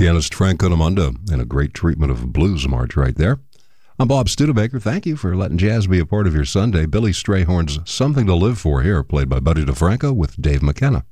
Pianist Frank Conamunda and a great treatment of Blues March right there. I'm Bob Studebaker. Thank you for letting jazz be a part of your Sunday. Billy Strayhorn's Something to Live For here, played by Buddy DeFranco with Dave McKenna.